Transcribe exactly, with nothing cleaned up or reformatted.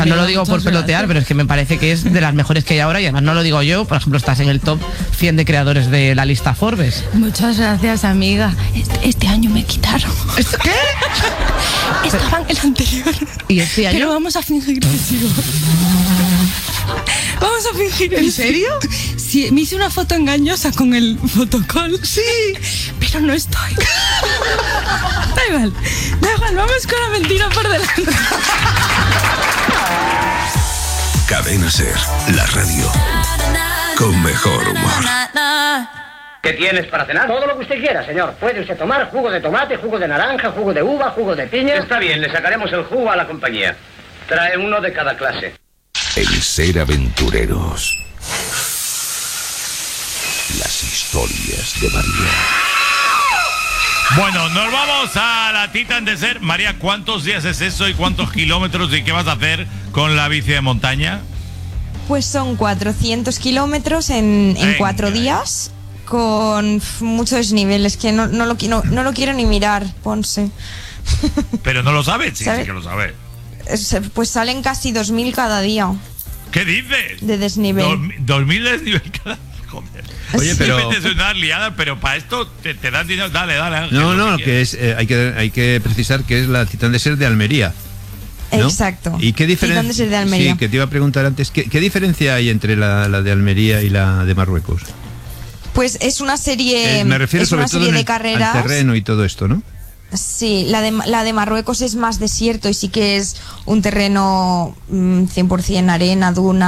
sea, no lo digo por muchas pelotear, gracias. pero es que me parece que es de las mejores que hay ahora y además no lo digo yo, por ejemplo, estás en el top cien de creadores de la lista Forbes. Muchas gracias, amiga. Este, este año me quitaron. ¿Qué? Estaba en el anterior. ¿Y este año? Pero vamos a fingir que sigo. Vamos a fingir que ¿En sigo. serio? Sí, me hice una foto engañosa con el fotocall. Sí. Pero no estoy. Da igual. Da igual, vamos con la mentira por delante. Cadena Ser, la radio con mejor humor. ¿Qué tienes para cenar? Todo lo que usted quiera, señor. Puede usted tomar jugo de tomate, jugo de naranja, jugo de uva, jugo de piña. Está bien, le sacaremos el jugo a la compañía. Trae uno de cada clase. En Ser Aventureros, las historias de María. Bueno, nos vamos a la Titan de Ser. María, ¿cuántos días es eso y cuántos kilómetros y qué vas a hacer con la bici de montaña? Pues son cuatrocientos kilómetros en, en cuatro días, con muchos desniveles, que no, no, lo, no, no lo quiero ni mirar, Ponce. Pero no lo sabes, sí, ¿Sabe? sí que lo sabes. Es- Pues salen casi dos mil cada día ¿Qué dices? de desnivel. Dos, dos mil desnivel cada... Joder. Oye, pero- Sí, metes una liada, pero para esto te, te dan dinero. Dale, dale, Ángel, No, lo no, que que es, eh, hay que hay que precisar que es la Titán de Ser de Almería, ¿no? Exacto. ¿Y qué diferencia? Titán de Ser de Almería. Sí, que te iba a preguntar antes, ¿qué, qué diferencia hay entre la, la de Almería y la de Marruecos? Pues es una serie, Eh, me refiero es sobre una todo serie en de el, carreras. al terreno y todo esto, ¿no? Sí, la de, la de Marruecos es más desierto y sí que es un terreno mm, cien por ciento arena, duna.